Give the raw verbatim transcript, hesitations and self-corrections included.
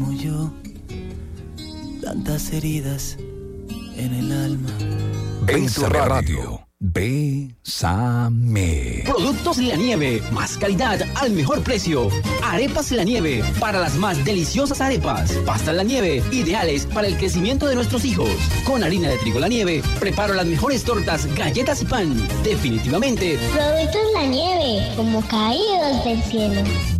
Como yo, tantas heridas en el alma. Bésame Radio. Bésame. Productos La Nieve, más calidad al mejor precio. Arepas La Nieve, para las más deliciosas arepas. Pastas La Nieve, ideales para el crecimiento de nuestros hijos. Con harina de trigo La Nieve, preparo las mejores tortas, galletas y pan. Definitivamente. Productos La Nieve, como caídos del cielo.